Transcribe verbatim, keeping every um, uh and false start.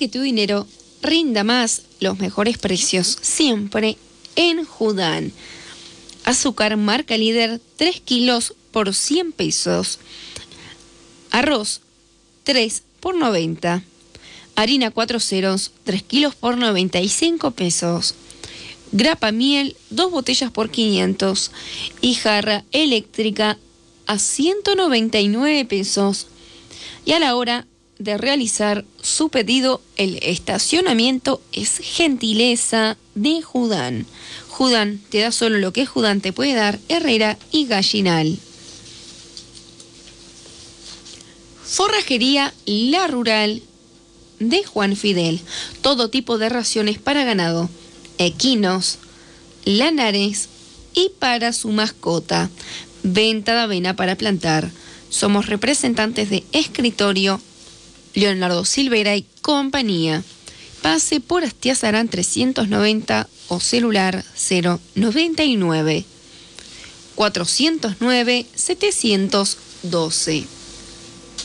que tu dinero rinda más, los mejores precios siempre en Judán. Azúcar marca líder, tres kilos por cien pesos. Arroz, tres por noventa. Harina cuatro ceros, tres kilos por noventa y cinco pesos. Grapa miel, dos botellas por quinientos. Y jarra eléctrica a ciento noventa y nueve pesos. Y a la hora de realizar su pedido, el estacionamiento es gentileza de Judán. Judán te da solo lo que Judán te puede dar, Herrera y Gallinal. Forrajería La Rural de Juan Fidel. Todo tipo de raciones para ganado, equinos, lanares y para su mascota. Venta de avena para plantar. Somos representantes de Escritorio Leonardo Silveira y compañía. Pase por Astiazarán trescientos noventa o celular cero noventa y nueve cuatrocientos nueve setecientos doce.